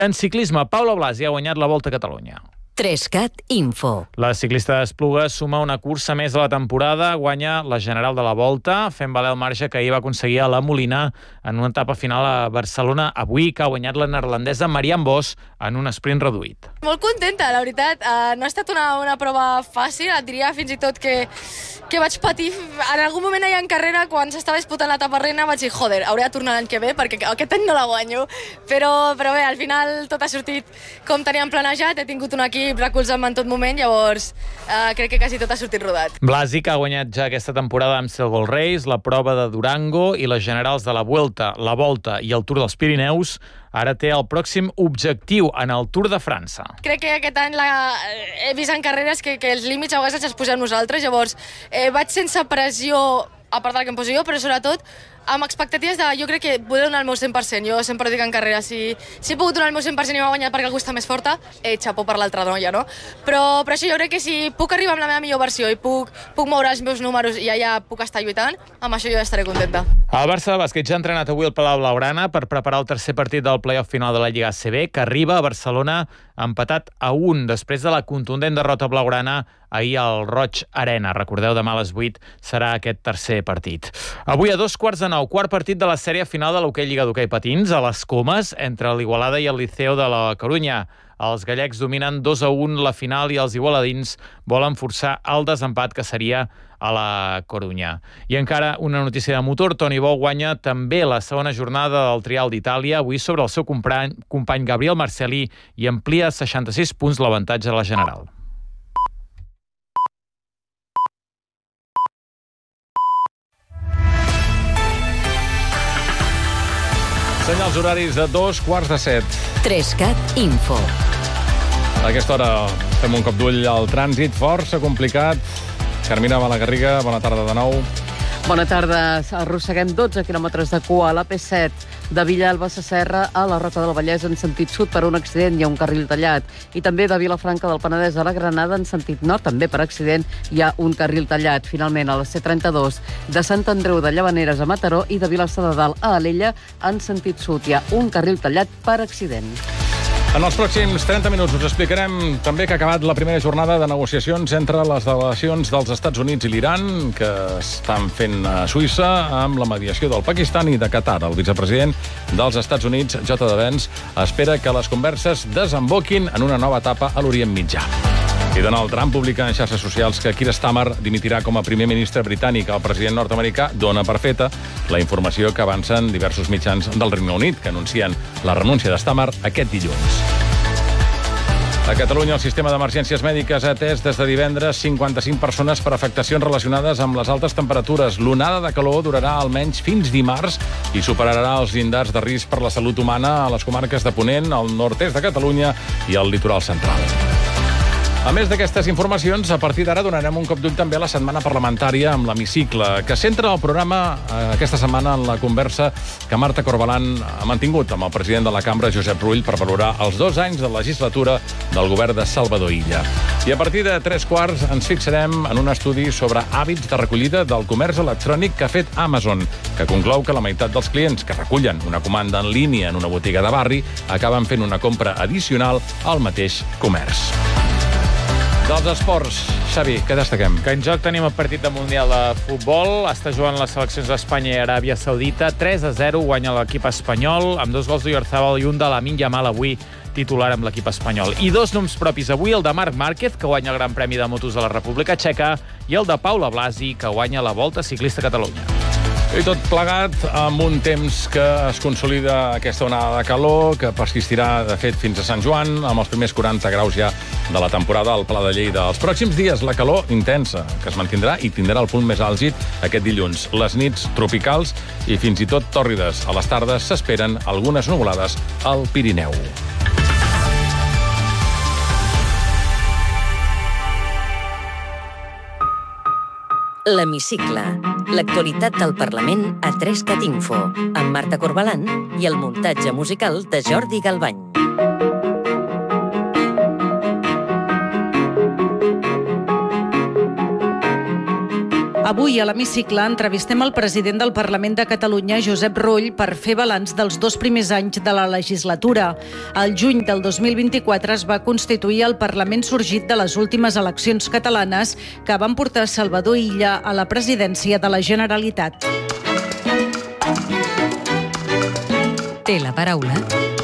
En ciclisme, Paula Blasi ha guanyat la Volta a Catalunya. 3Cat Info. La ciclista d'Esplugues suma una cursa més de la temporada, guanya la General de la Volta, fent valer el marge que ahir va aconseguir a la Molina en una etapa final a Barcelona. Avui que ha guanyat la neerlandesa Marianne Vos en un sprint reduït. Molt contenta, la veritat. No ha estat una prova fàcil, et diria fins i tot que vaig patir. En algun moment allà en carrera, quan s'estava disputant l'etapa reina, vaig dir, joder, hauré de tornar l'any que ve perquè aquest any no la guanyo. Però bé, al final tot ha sortit com teníem planejat, he tingut un equip recolzant-me en tot moment, llavors crec que quasi tot ha sortit rodat. Blasi, que ha guanyat ja aquesta temporada amb Gold Race, la prova de Durango i les generals de la Vuelta, la Volta i el Tour dels Pirineus, ara té el pròxim objectiu en el Tour de França. Crec que aquest any he vist en carreres que els límits a vegades els posem nosaltres, llavors vaig sense pressió, a part del que em poso jo, però sobretot amb expectatives de, jo crec que poder donar el meu 100%. Jo sempre dic en carrera, si he pogut donar el meu 100% i m'ha guanyat perquè algú està més forta, xapó per l'altra noia, no? Però això jo crec que si puc arribar amb la meva millor versió i puc moure els meus números i allà puc estar lluitant, amb això jo ja estaré contenta. El Barça de bàsquet ja ha entrenat avui al Palau Blaugrana per preparar el tercer partit del play-off final de la Lliga ACB, que arriba a Barcelona empatat a 1 després de la contundent derrota blaugrana ahir al Roig Arena. Recordeu, demà a les 8 serà aquest tercer partit. Avui a 9:15, quart partit de la sèrie final de l'hoquei Lliga d'Hoquei Patins, a les Comes, entre l'Igualada i el Liceo de la Corunya. Els gallecs dominen 2-1 la final i els igualadins volen forçar el desempat, que seria a la Corunya. I encara una notícia de motor. Toni Bou guanya també la segona jornada del Trial d'Itàlia, avui sobre el seu company Gabriel Marcelí, i amplia 66 punts l'avantatge a la general. Senyals horaris de 6:45. 3Cat Info. A aquesta hora fem un cop d'ull al trànsit, força complicat. Carmina Balagarriga, bona tarda de nou. Bona tarda. Arrosseguem 12 quilòmetres de cua a l'AP7 de Villalba a Sasserra a la Roca del Vallès en sentit sud per un accident, hi ha un carril tallat. I també de Vilafranca del Penedès a la Granada en sentit nord, també per accident, hi ha un carril tallat. Finalment, a la C32 de Sant Andreu de Llavaneres a Mataró i de Vilassar de Dalt a Alella en sentit sud, hi ha un carril tallat per accident. En els pròxims 30 minuts us explicarem també que ha acabat la primera jornada de negociacions entre les delegacions dels Estats Units i l'Iran, que estan fent a Suïssa amb la mediació del Pakistan i de Qatar. El vicepresident dels Estats Units, J.D. Vance, espera que les converses desemboquin en una nova etapa a l'Orient Mitjà. I Donald Trump publica en xarxes socials que Keir Starmer dimitirà com a primer ministre britànic. El president nord-americà dona per feta la informació que avancen diversos mitjans del Regne Unit, que anuncien la renúncia de Starmer aquest dilluns. A Catalunya, el sistema d'emergències mèdiques ha atès des de divendres 55 persones per afectacions relacionades amb les altes temperatures. L'onada de calor durarà almenys fins dimarts i superarà els llindars de risc per la salut humana a les comarques de Ponent, al nord-est de Catalunya i al litoral central. A més d'aquestes informacions, a partir d'ara donarem un cop d'ull també a la setmana parlamentària amb l'Hemicicle, que centra el programa aquesta setmana en la conversa que Marta Corbalán ha mantingut amb el president de la Cambra, Josep Rull, per valorar els 2 anys de legislatura del govern de Salvador Illa. I a partir de 3:15 ens fixarem en un estudi sobre hàbits de recollida del comerç electrònic que ha fet Amazon, que conclou que la meitat dels clients que recullen una comanda en línia en una botiga de barri acaben fent una compra addicional al mateix comerç. Dels esports, Xavi, què destaquem? Que en joc tenim el partit de Mundial de Futbol. Està jugant les seleccions d'Espanya i Aràbia Saudita. 3-0 guanya l'equip espanyol, amb 2 gols d'Oyarzabal i un de Lamine Yamal avui titular amb l'equip espanyol. I 2 noms propis avui, el de Marc Márquez, que guanya el Gran Premi de Motos de la República Txeca, i el de Paula Blasi, que guanya la Volta Ciclista a Catalunya. I tot plegat amb un temps que es consolida aquesta onada de calor, que persistirà, de fet, fins a Sant Joan, amb els primers 40 graus ja de la temporada al Pla de Lleida. Els pròxims dies, la calor intensa, que es mantindrà i tindrà el punt més àlgid aquest dilluns. Les nits tropicals i fins i tot tòrrides. A les tardes s'esperen algunes nuvolades al Pirineu. L'Hemicicle. L'actualitat del Parlament a 3Cat Info, amb Marta Corbalán i el muntatge musical de Jordi Galbany. Avui a l'Hemicicle entrevistem el president del Parlament de Catalunya, Josep Rull, per fer balanç dels 2 primers anys de la legislatura. Al juny del 2024 es va constituir el Parlament sorgit de les últimes eleccions catalanes que van portar Salvador Illa a la presidència de la Generalitat. Té la paraula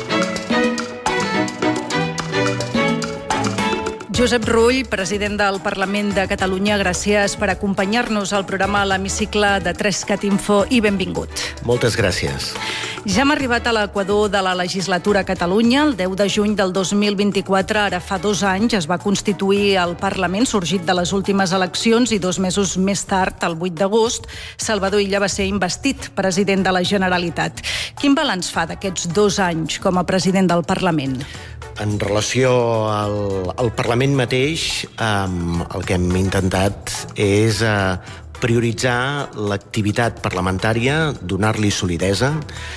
Josep Rull, president del Parlament de Catalunya, gràcies per acompanyar-nos al programa a l'Hemicicle de 3cat Info i benvingut. Moltes gràcies. Ja hem arribat a l'equador de la legislatura a Catalunya. El 10 de juny del 2024, ara fa 2 anys, es va constituir el Parlament sorgit de les últimes eleccions i 2 mesos més tard, el 8 d'agost, Salvador Illa va ser investit president de la Generalitat. Quin balanç fa d'aquests 2 anys com a president del Parlament? En relació al Parlament mateix, el que hem intentat és prioritzar l'activitat parlamentària, donar-li solidesa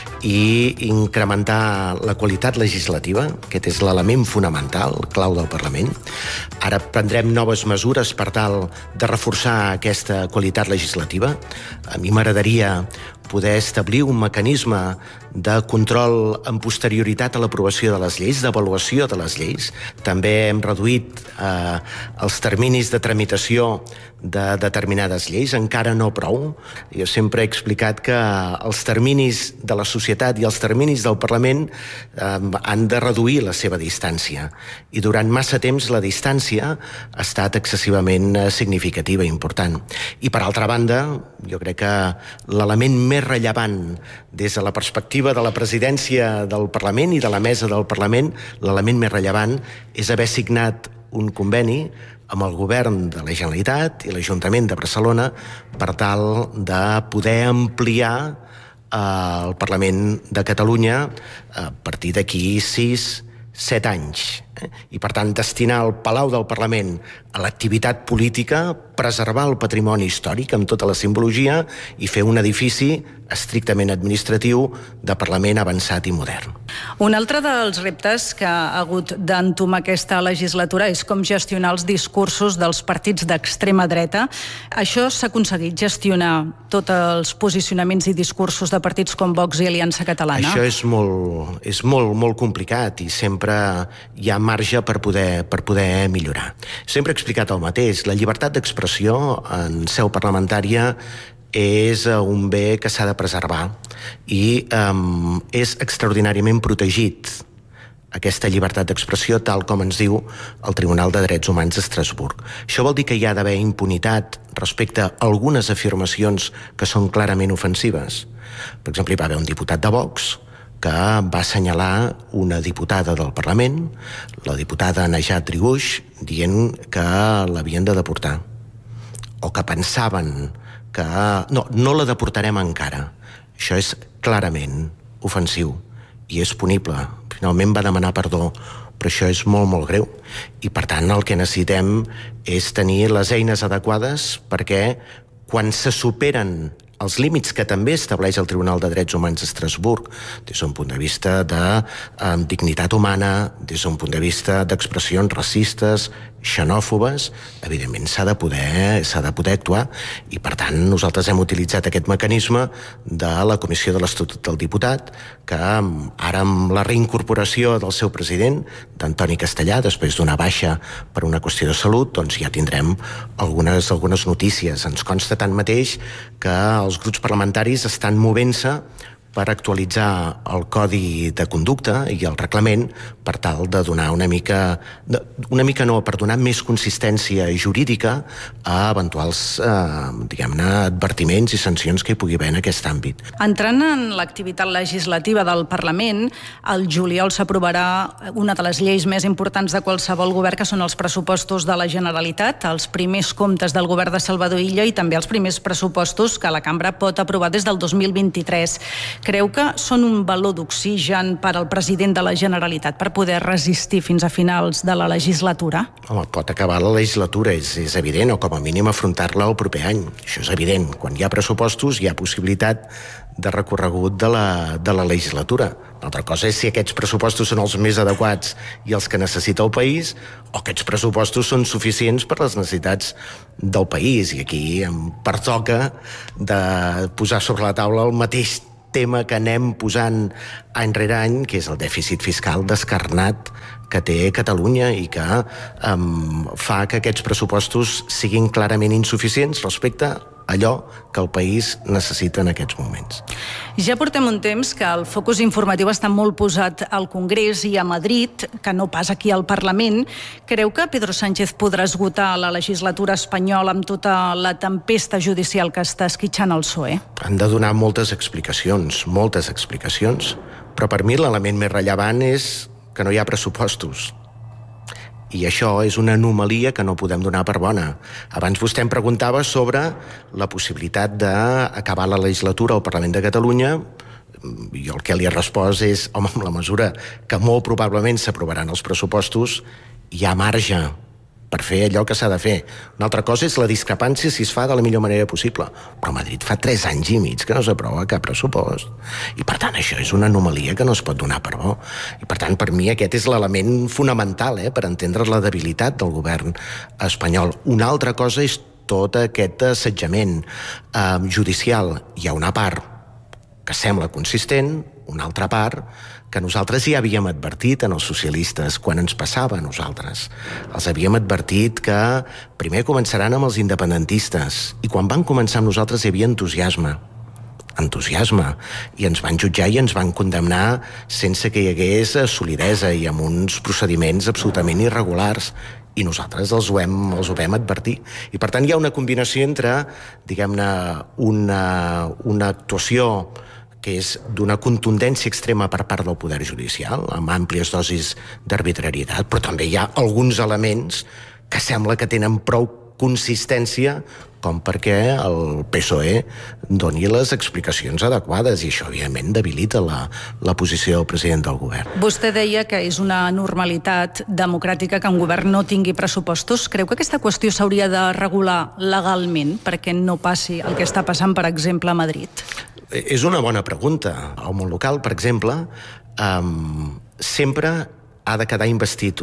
i incrementar la qualitat legislativa. Aquest és l'element fonamental, clau del Parlament. Ara prendrem noves mesures per tal de reforçar aquesta qualitat legislativa. A mi m'agradaria poder establir un mecanisme de control amb posterioritat a l'aprovació de les lleis, d'avaluació de les lleis. També hem reduït els terminis de tramitació de determinades lleis, encara no prou. Jo sempre he explicat que els terminis de la societat i els terminis del Parlament han de reduir la seva distància. I durant massa temps la distància ha estat excessivament significativa i important. I per altra banda, jo crec que l'element més rellevant des de la perspectiva de la presidència del Parlament i de la mesa del Parlament, l'element més rellevant és haver signat un conveni amb el govern de la Generalitat i l'Ajuntament de Barcelona per tal de poder ampliar el Parlament de Catalunya a partir d'aquí 6-7 anys. I, per tant, destinar el Palau del Parlament a l'activitat política, preservar el patrimoni històric amb tota la simbologia i fer un edifici estrictament administratiu de Parlament avançat i modern. Un altre dels reptes que ha hagut d'entomar aquesta legislatura és com gestionar els discursos dels partits d'extrema dreta. Això s'ha aconseguit, gestionar tots els posicionaments i discursos de partits com Vox i Aliança Catalana? Això és molt complicat i sempre hi ha marge per poder millorar. Sempre he explicat el mateix. La llibertat d'expressió en seu parlamentària és un bé que s'ha de preservar i és extraordinàriament protegit aquesta llibertat d'expressió tal com ens diu el Tribunal de Drets Humans d'Estrasburg. Això vol dir que hi ha d'haver impunitat respecte a algunes afirmacions que són clarament ofensives. Per exemple, hi va haver un diputat de Vox que va assenyalar una diputada del Parlament, la diputada Najat Triguix, dient que l'havien de deportar. O que pensaven que no la deportarem encara. Això és clarament ofensiu i és punible. Finalment va demanar perdó, però això és molt greu. I, per tant, el que necessitem és tenir les eines adequades perquè quan se superen els límits que també estableix el Tribunal de Drets Humans d'Estrasburg, des d'un punt de vista de dignitat humana, des d'un punt de vista d'expressions racistes, xenòfobes, evidentment s'ha de poder actuar i, per tant, nosaltres hem utilitzat aquest mecanisme de la Comissió de l'Estatut del Diputat que ara amb la reincorporació del seu president, d'Antoni Castellà, després d'una baixa per una qüestió de salut, doncs ja tindrem algunes notícies. Ens consta tanmateix que els grups parlamentaris estan movent-se per actualitzar el Codi de Conducta i el reglament per tal de donar per donar més consistència jurídica a eventuals, advertiments i sancions que hi pugui haver en aquest àmbit. Entrant en l'activitat legislativa del Parlament, el juliol s'aprovarà una de les lleis més importants de qualsevol govern, que són els pressupostos de la Generalitat, els primers comptes del govern de Salvador Illa i també els primers pressupostos que la cambra pot aprovar des del 2023. Creu que són un baló d'oxigen per al president de la Generalitat per poder resistir fins a finals de la legislatura? Home, pot acabar la legislatura, és evident, o com a mínim afrontar-la el proper any. Això és evident. Quan hi ha pressupostos hi ha possibilitat de recorregut de la legislatura. Una altra cosa és si aquests pressupostos són els més adequats i els que necessita el país, o aquests pressupostos són suficients per les necessitats del país. I aquí em pertoca de posar sobre la taula el mateix tema que anem posant any rere any, que és el dèficit fiscal descarnat que té Catalunya i que fa que aquests pressupostos siguin clarament insuficients respecte a allò que el país necessita en aquests moments. Ja portem un temps que el focus informatiu està molt posat al Congrés i a Madrid, que no pas aquí al Parlament. Creu que Pedro Sánchez podrà esgotar la legislatura espanyola amb tota la tempesta judicial que està esquitxant el PSOE? Han de donar moltes explicacions, però per mi l'element més rellevant és que no hi ha pressupostos. I això és una anomalia que no podem donar per bona. Abans vostè em preguntava sobre la possibilitat d'acabar la legislatura al Parlament de Catalunya. Jo el que li he respost és, home, en la mesura que molt probablement s'aprovaran els pressupostos, hi ha marge per fer allò que s'ha de fer. Una altra cosa és la discrepància si es fa de la millor manera possible. Però a Madrid fa 3 anys i mig que no s'aprova cap pressupost. I per tant això és una anomalia que no es pot donar per bo. I per tant per mi aquest és l'element fonamental per entendre la debilitat del govern espanyol. Una altra cosa és tot aquest assetjament judicial. Hi ha una part que sembla consistent, una altra part que nosaltres ja havíem advertit en els socialistes quan ens passava a nosaltres. Els havíem advertit que primer començaran amb els independentistes i quan van començar amb nosaltres hi havia entusiasme, i ens van jutjar i ens van condemnar sense que hi hagués solidesa i amb uns procediments absolutament irregulars, i nosaltres els ho vam advertir. I per tant hi ha una combinació entre, diguem-ne, una actuació que és d'una contundència extrema per part del poder judicial, amb àmplies dosis d'arbitrarietat, però també hi ha alguns elements que sembla que tenen prou consistència com perquè el PSOE doni les explicacions adequades, i això, evidentment, debilita la posició del president del govern. Vostè deia que és una normalitat democràtica que un govern no tingui pressupostos. Creu que aquesta qüestió s'hauria de regular legalment perquè no passi el que està passant, per exemple, a Madrid? És una bona pregunta. Al món local, per exemple, sempre ha de quedar investit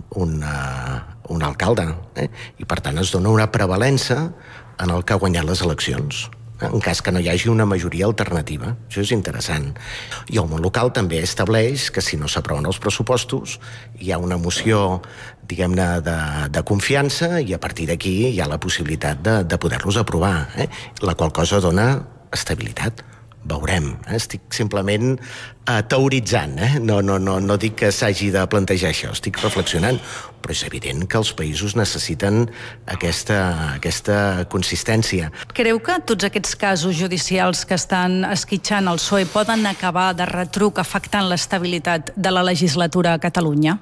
un alcalde, i per tant es dona una prevalença en el que ha guanyat les eleccions, en cas que no hi hagi una majoria alternativa. Això és interessant. I el món local també estableix que si no s'aproven els pressupostos hi ha una moció, diguem-ne, de confiança, i a partir d'aquí hi ha la possibilitat de poder-los aprovar, la qual cosa dona estabilitat. Veurem. Estic simplement teoritzant. No dic que s'hagi de plantejar això, estic reflexionant, però és evident que els països necessiten aquesta consistència. Creu que tots aquests casos judicials que estan esquitxant el PSOE poden acabar de retruc afectant l'estabilitat de la legislatura a Catalunya?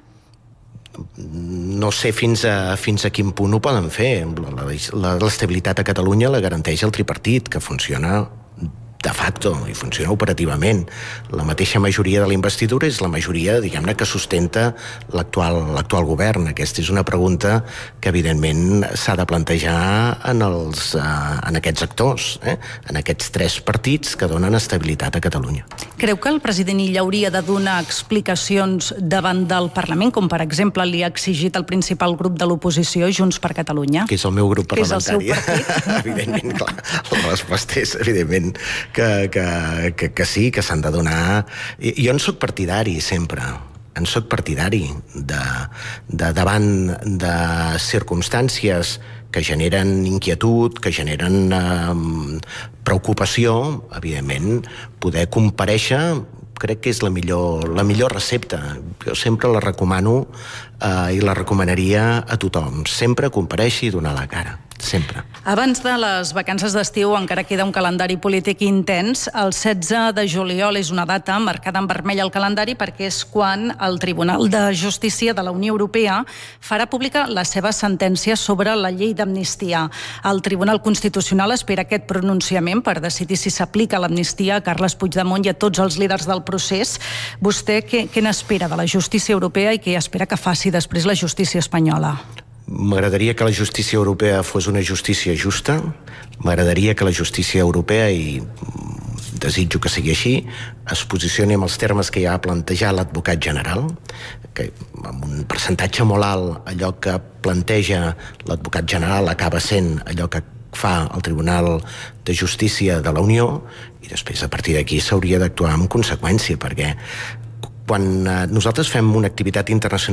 No sé fins a quin punt ho poden fer. L'estabilitat a Catalunya la garanteix el tripartit, que funciona de facto i funciona operativament. La mateixa majoria de la investidura és la majoria, diguem-ne, que sustenta l'actual govern. Aquesta és una pregunta que, evidentment, s'ha de plantejar en aquests actors, en aquests 3 partits que donen estabilitat a Catalunya. Creu que el president Illa hauria de donar explicacions davant del Parlament, com per exemple li ha exigit el principal grup de l'oposició, Junts per Catalunya? Que és el meu grup parlamentari. Que és el seu partit. Evidentment, clar. La resposta és, evidentment, que sí, que s'han de donar. Jo en soc partidari sempre, davant de circumstàncies que generen inquietud, que generen preocupació, evidentment, poder comparèixer crec que és la millor recepta. Jo sempre la recomano i la recomanaria a tothom. Sempre comparèixer i donar la cara. sempre. Abans de les vacances d'estiu encara queda un calendari polític intens. El 16 de juliol és una data marcada en vermell al calendari perquè és quan el Tribunal de Justícia de la Unió Europea farà pública la seva sentència sobre la llei d'amnistia. El Tribunal Constitucional espera aquest pronunciament per decidir si s'aplica l'amnistia a Carles Puigdemont i a tots els líders del procés. Vostè què n'espera de la justícia europea i què espera que faci després la justícia espanyola? M'agradaria que la justícia europea fos una justícia justa, m'agradaria que la justícia europea, i desitjo que sigui així, es posicioni amb els termes que ja ha plantejat l'advocat general, que amb un percentatge molt alt allò que planteja l'advocat general acaba sent allò que fa el Tribunal de Justícia de la Unió, i després a partir d'aquí s'hauria d'actuar en conseqüència, perquè quan nosaltres fem una activitat internacional